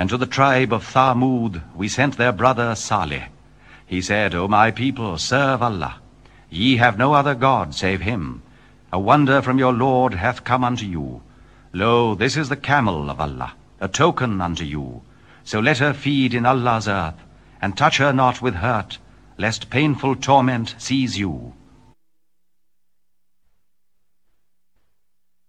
And to the tribe of Thamud we sent their brother Saleh. He said, O my people, serve Allah. Ye have no other God save him. A wonder from your Lord hath come unto you. Lo, this is the camel of Allah, a token unto you. So let her feed in Allah's earth, and touch her not with hurt, lest painful torment seize you.